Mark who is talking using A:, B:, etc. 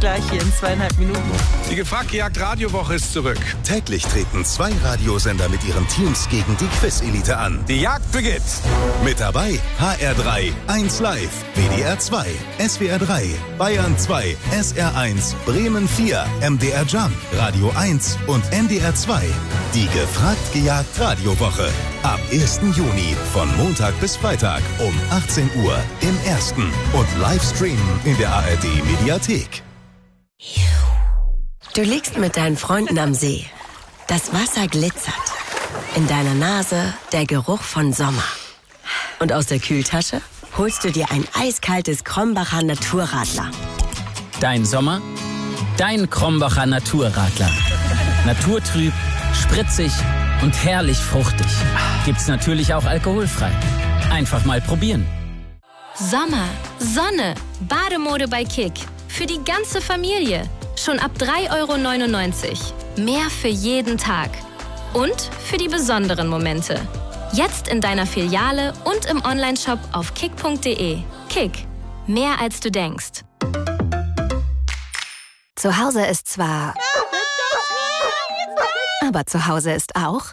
A: gleich hier in 2,5 Minuten.
B: Die Gefragt-Gejagt Radiowoche ist zurück.
C: Täglich treten 2 Radiosender mit ihren Teams gegen die Quiz-Elite an.
B: Die Jagd beginnt.
C: Mit dabei HR3, 1 Live, WDR 2, SWR 3, Bayern 2, SR 1, Bremen 4, MDR Jump, Radio 1 und NDR 2. Die Gefragt-Gejagt Radiowoche. Ab 1. Juni von Montag bis Freitag um 18 Uhr im Ersten und Livestreamen in der ARD Mediathek.
D: Du liegst mit deinen Freunden am See. Das Wasser glitzert. In deiner Nase der Geruch von Sommer. Und aus der Kühltasche holst du dir ein eiskaltes Krombacher Naturradler.
E: Dein Sommer? Dein Krombacher Naturradler. Naturtrüb, spritzig und herrlich fruchtig. Gibt's natürlich auch alkoholfrei. Einfach mal probieren.
F: Sommer, Sonne, Bademode bei Kick. Für die ganze Familie. Schon ab 3,99 €. Mehr für jeden Tag. Und für die besonderen Momente. Jetzt in deiner Filiale und im Onlineshop auf kick.de. Kick. Mehr als du denkst.
G: Zu Hause ist zwar... Aber zu Hause ist auch...